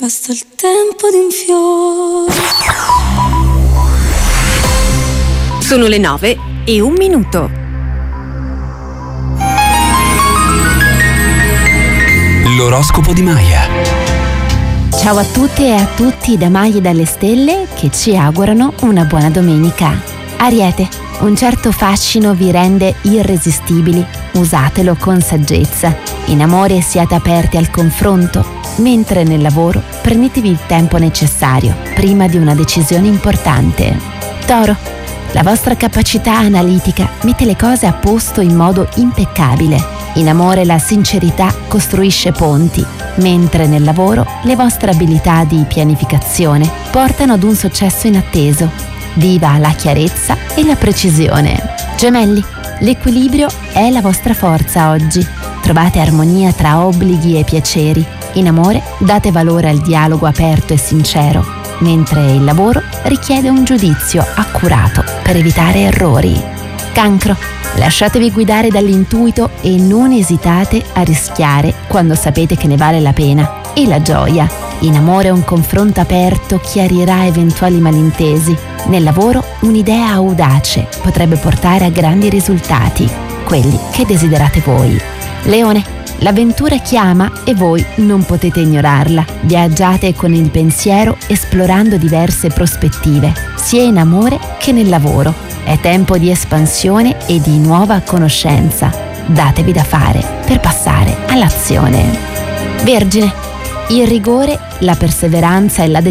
Basta il tempo di un fiore. Sono le 9:01. L'oroscopo di Maya. Ciao a tutte e a tutti da Maya e dalle stelle che ci augurano una buona domenica. Ariete, un certo fascino vi rende irresistibili, usatelo con saggezza. In amore siate aperti al confronto, mentre nel lavoro prendetevi il tempo necessario prima di una decisione importante. Toro, la vostra capacità analitica mette le cose a posto in modo impeccabile. In amore la sincerità costruisce ponti, mentre nel lavoro le vostre abilità di pianificazione portano ad un successo inatteso. Viva la chiarezza e la precisione. Gemelli, l'equilibrio è la vostra forza oggi. Trovate armonia tra obblighi e piaceri. In amore date valore al dialogo aperto e sincero, mentre il lavoro richiede un giudizio accurato per evitare errori. Cancro, lasciatevi guidare dall'intuito e non esitate a rischiare quando sapete che ne vale la pena. E la gioia. In amore un confronto aperto chiarirà eventuali malintesi. Nel lavoro un'idea audace potrebbe portare a grandi risultati, quelli che desiderate voi. Leone, l'avventura chiama e voi non potete ignorarla. Viaggiate con il pensiero esplorando diverse prospettive, sia in amore che nel lavoro. È tempo di espansione e di nuova conoscenza. Datevi da fare per passare all'azione. Vergine, il rigore, la perseveranza e la